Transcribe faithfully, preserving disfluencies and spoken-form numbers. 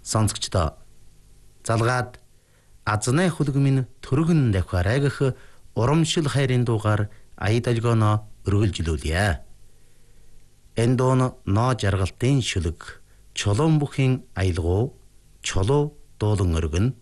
Сонсогчдоо залгаад азны хөлгөмийн төргөн давхаарай гэх урамшил хайрын дуугаар ая долгионо өргөлжлүүлье. Энэ дуу нь ноо жаргалтын шүлэг чулуун бүхийн аялгуу чулуу дуулан өргөн